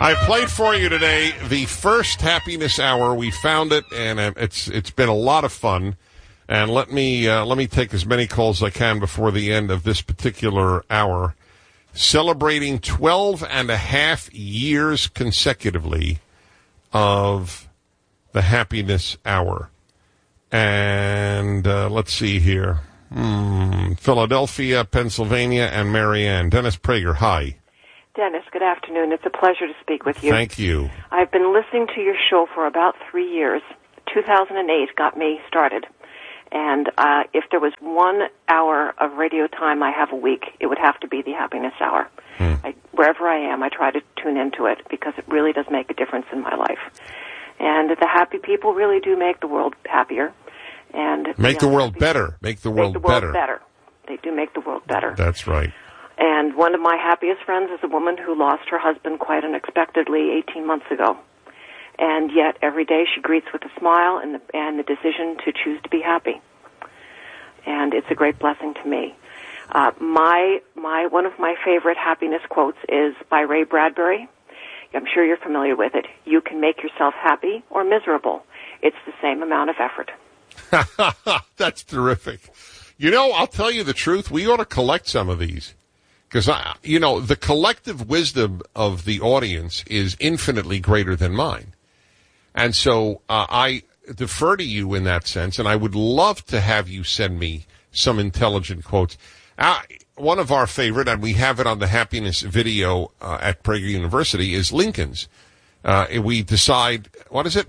I played for you today the first happiness hour. We found it, and it's been a lot of fun. And let me take as many calls as I can before the end of this particular hour. Celebrating 12 and a half years consecutively of the happiness hour. And let's see here. Philadelphia, Pennsylvania, and Marianne. Dennis Prager, hi. Dennis, good afternoon. It's a pleasure to speak with you. Thank you. I've been listening to your show for about 3 years. 2008 got me started. And if there was 1 hour of radio time I have a week, it would have to be the happiness hour. Wherever I am, I try to tune into it because it really does make a difference in my life. And the happy people really do make the world happier. And make the world better. Make the world better. They do make the world better. That's right. And one of my happiest friends is a woman who lost her husband quite unexpectedly 18 months ago. And yet every day she greets with a smile and the decision to choose to be happy. And it's a great blessing to me. One of my favorite happiness quotes is by Ray Bradbury. I'm sure you're familiar with it. You can make yourself happy or miserable. It's the same amount of effort. That's terrific. You know, I'll tell you the truth. We ought to collect some of these. Because, the collective wisdom of the audience is infinitely greater than mine. And so I defer to you in that sense, and I would love to have you send me some intelligent quotes. One of our favorite, and we have it on the happiness video at Prager University, is Lincoln's. We decide, what is it?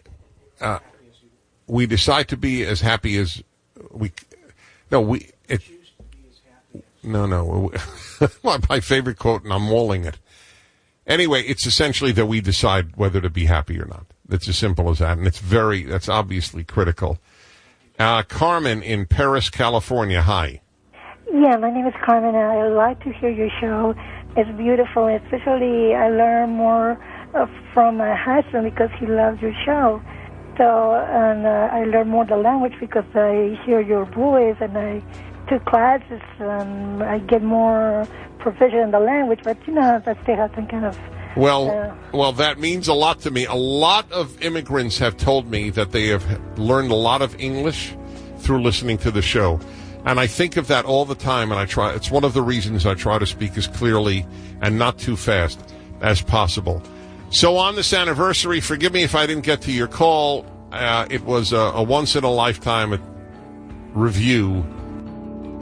We decide to be as happy as we... No. My favorite quote, and I'm mauling it. Anyway, it's essentially that we decide whether to be happy or not. It's as simple as that, and that's obviously critical. Carmen in Paris, California, hi. Yeah, my name is Carmen, and I like to hear your show. It's beautiful, especially I learn more from my husband because he loves your show. So, and I learn more the language because I hear your voice, and I took classes, and I get more proficient in the language, but that still hasn't kind of... Well, that means a lot to me. A lot of immigrants have told me that they have learned a lot of English through listening to the show. And I think of that all the time, and it's one of the reasons I try to speak as clearly and not too fast as possible. So on this anniversary, forgive me if I didn't get to your call. It was a once-in-a-lifetime review